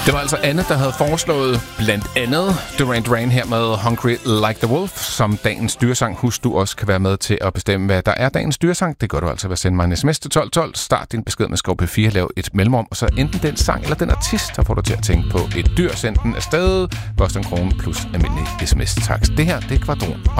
Det var altså Anne, der havde foreslået blandt andet Duran Duran her med Hungry Like the Wolf som dagens dyresang. Husk, du også kan være med til at bestemme, hvad der er dagens dyresang. Det gør du altså ved at sende mig en sms til 1212. Start din besked med skov P4, lav et mellemrum, og så enten den sang eller den artist, der får dig til at tænke på et dyr. Send den afsted. Koster 1 krone plus almindelig sms-takst. Det her, det er Kvadron.